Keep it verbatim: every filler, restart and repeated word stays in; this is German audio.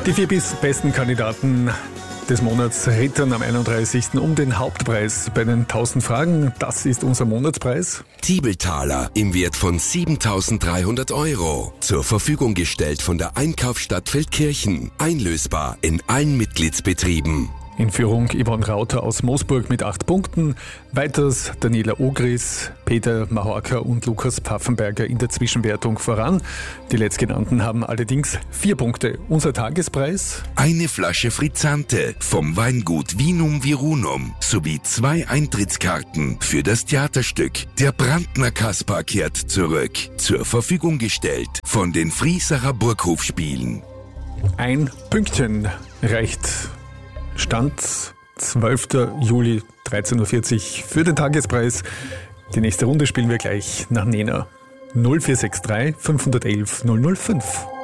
Die vier bis besten Kandidaten des Monats rittern am einunddreißigsten um den Hauptpreis bei den tausend Fragen. Das ist unser Monatspreis. Tiebeltaler im Wert von siebentausenddreihundert Euro. Zur Verfügung gestellt von der Einkaufsstadt Feldkirchen. Einlösbar in allen Mitgliedsbetrieben. In Führung Yvonne Rauter aus Moosburg mit acht Punkten. Weiters Daniela Ogris, Peter Mahorka und Lukas Pfaffenberger in der Zwischenwertung voran. Die letztgenannten haben allerdings vier Punkte. Unser Tagespreis? Eine Flasche Frizzante vom Weingut Vinum Virunum sowie zwei Eintrittskarten für das Theaterstück Der Brandner Kaspar kehrt zurück. Zur Verfügung gestellt von den Friesacher Burghofspielen. Ein Pünktchen reicht. Stand zwölfter Juli, dreizehn Uhr vierzig für den Tagespreis. Die nächste Runde spielen wir gleich nach Nena. null vier sechs drei fünf eins eins null null fünf.